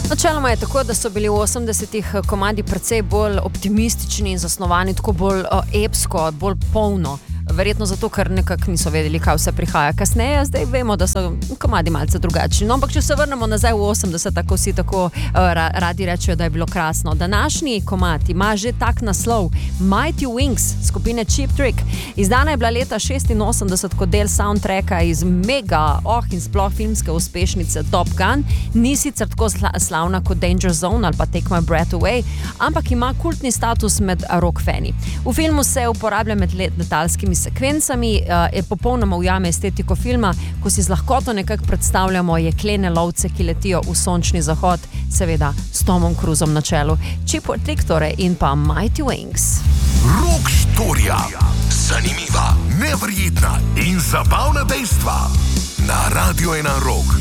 Načeloma je tako, da so bili v 80-ih komadi precej bolj optimistični in zasnovani, tako bolj epsko, bolj polno. Verjetno zato, ker nekako niso vedeli, kaj vse prihaja kasneje. Zdaj vemo, da so komadi malce drugačni. No, ampak če se vrnemo nazaj v 80, tako vsi tako radi rečejo, da je bilo krasno. Današnji komad ima že tak naslov Mighty Wings skupine Cheap Trick. Izdana je bila leta 86 kot del soundtracka iz mega in sploh filmske uspešnice Top Gun. Ni sicer tako slavna kot Danger Zone ali pa Take My Breath Away, ampak ima kultni status med rock fani. V filmu se uporablja med letalskimi sekvencami, popolnoma ujame estetiko filma, ko si z lahkoto nekako predstavljamo jeklene lovce, ki letijo v sončni zahod, seveda s Tomom Cruisom na čelu. Cheap Trick torej in pa Mighty Wings. Rock storija. Zanimiva, neverjetna in zabavna dejstva. Na Radio 1 Rock.